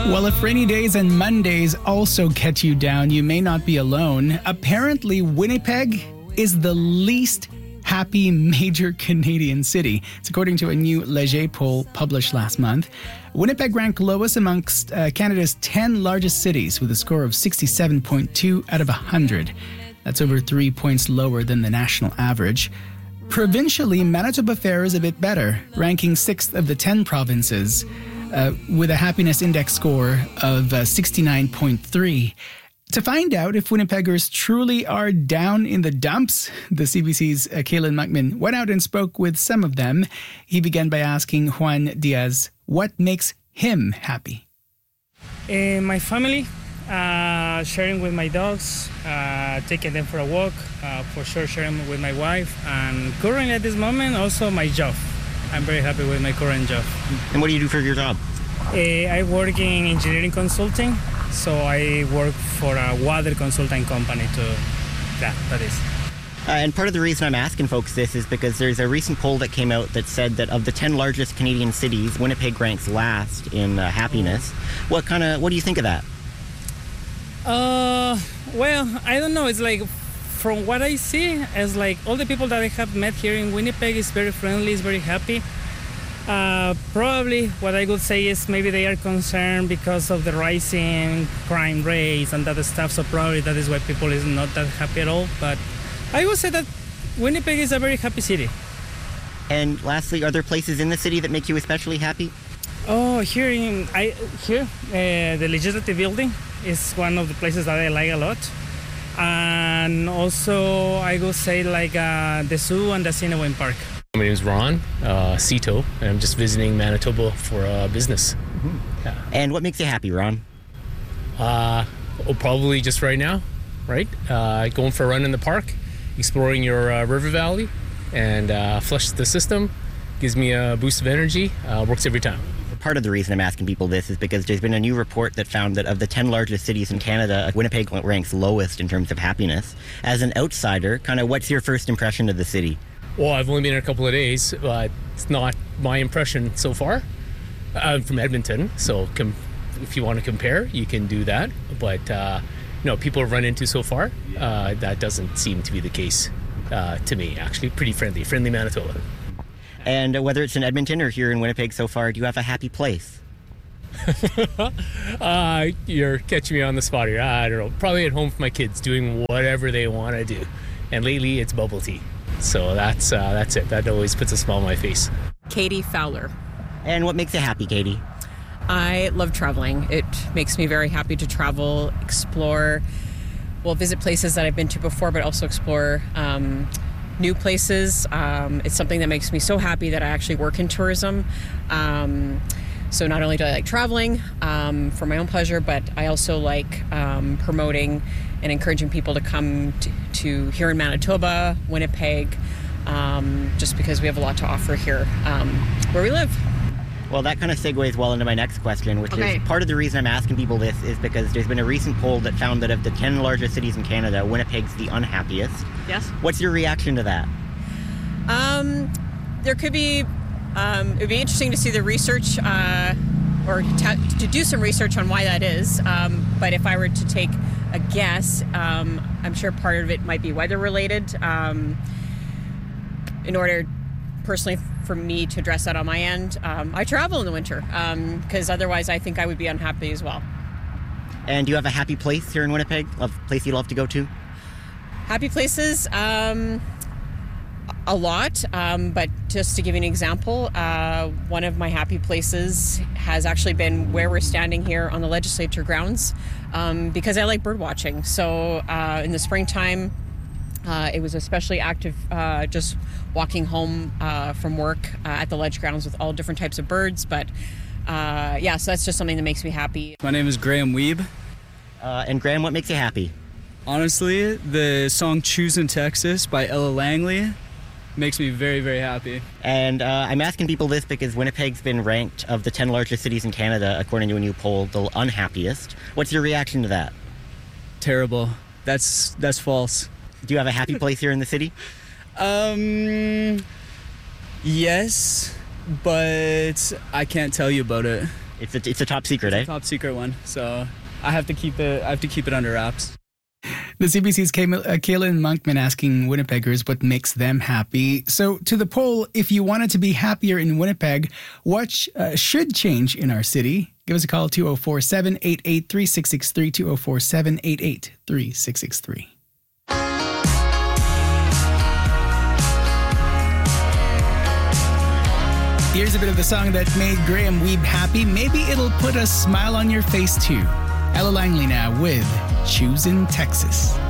Well, if rainy days and Mondays also get you down, you may not be alone. Apparently, Winnipeg is the least happy major Canadian city. It's according to a new Leger poll published last month. Winnipeg ranked lowest amongst Canada's 10 largest cities with a score of 67.2 out of 100. That's over 3 points lower than the national average. Provincially, Manitoba fares a bit better, ranking 6th of the 10 provinces with a happiness index score of 69.3. To find out if Winnipeggers truly are down in the dumps, the CBC's Kaylin Muckman went out and spoke with some of them. He began by asking Juan Diaz what makes him happy. My family, sharing with my dogs, taking them for a walk, for sure sharing with my wife, and currently at this moment also my job. I'm very happy with my current job. And what do you do for your job? I work in engineering consulting, so I work for a water consulting company that is. And part of the reason I'm asking folks this is because there's a recent poll that came out that said that of the 10 largest Canadian cities, Winnipeg ranks last in happiness. What do you think of that? Well, I don't know. It's like, from what I see, it's like all the people that I have met here in Winnipeg is very friendly, is very happy. Probably what I would say is maybe they are concerned because of the rising crime rates and that stuff, so probably that is why people is not that happy at all. But I would say that Winnipeg is a very happy city. And lastly, are there places in the city that make you especially happy? Oh, the Legislative Building is one of the places that I like a lot. And also, I would say like the zoo and the Assiniboine Park. My name is Ron Cito, and I'm just visiting Manitoba for business. Mm-hmm. Yeah. And what makes you happy, Ron? Probably just right now, right? Going for a run in the park, exploring your river valley, and flush the system. Gives me a boost of energy. Works every time. Part of the reason I'm asking people this is because there's been a new report that found that of the 10 largest cities in Canada, Winnipeg ranks lowest in terms of happiness. As an outsider, what's your first impression of the city? Well, I've only been here a couple of days, but it's not my impression so far. I'm from Edmonton, so if you want to compare, you can do that. But, people have run into so far, that doesn't seem to be the case to me, actually. Pretty friendly Manitoba. And whether it's in Edmonton or here in Winnipeg so far, do you have a happy place? You're catching me on the spot here. I don't know. Probably at home with my kids, doing whatever they want to do. And lately, it's bubble tea. So that's it. That always puts a smile on my face. Katie Fowler. And what makes you happy, Katie? I love traveling. It makes me very happy to travel, explore, visit places that I've been to before, but also explore new places. It's something that makes me so happy that I actually work in tourism. So not only do I like traveling for my own pleasure, but I also like promoting and encouraging people to come to here in Manitoba, Winnipeg, just because we have a lot to offer here where we live. Well, that kind of segues well into my next question, which is part of the reason I'm asking people this is because there's been a recent poll that found that of the 10 largest cities in Canada, Winnipeg's the unhappiest. Yes. What's your reaction to that? There could be, it would be interesting to see the research or to do some research on why that is. But if I were to take a guess, I'm sure part of it might be weather related. In order, personally, for me to address that on my end, I travel in the winter because otherwise I think I would be unhappy as well. And do you have a happy place here in Winnipeg? A place you love to go to? Happy places? A lot, but just to give you an example, one of my happy places has actually been where we're standing here on the legislature grounds because I like bird watching. So in the springtime, it was especially active just walking home from work at the ledge grounds with all different types of birds. But so that's just something that makes me happy. My name is Graham Weeb. And Graham, what makes you happy? Honestly, the song Choosin' Texas by Ella Langley makes me very, very happy. And I'm asking people this because Winnipeg's been ranked of the 10 largest cities in Canada, according to a new poll, the unhappiest. What's your reaction to that? Terrible. That's false. Do you have a happy place here in the city? Yes, but I can't tell you about it. It's a top secret, eh? Top secret one. So I have to keep it under wraps. The CBC's Kaylin Monkman asking Winnipeggers what makes them happy. So to the poll, if you wanted to be happier in Winnipeg, what should change in our city? Give us a call, 204-788-3663, 204-788-3663. Here's a bit of the song that made Graham Weeb happy. Maybe it'll put a smile on your face too. Ella Langley now with Choosing Texas.